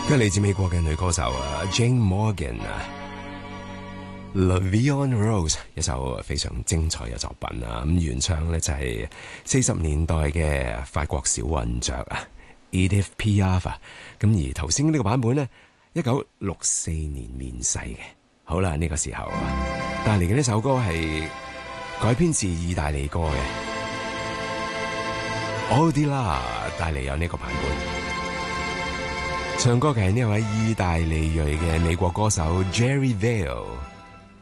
佢係嚟自美國嘅女歌手Jane Morgan La Vie en Rose 一首非常精彩嘅作品咁原唱呢就係40年代嘅法國小混雀Edith Piaf 咁而頭先呢個版本呢1964年面世嘅。好啦，呢個時候帶嚟嘅呢首歌係改編自意大利歌嘅 Odila 帶嚟有呢個版本。唱歌嘅係呢位意大利裔嘅美國歌手 Jerry Vale。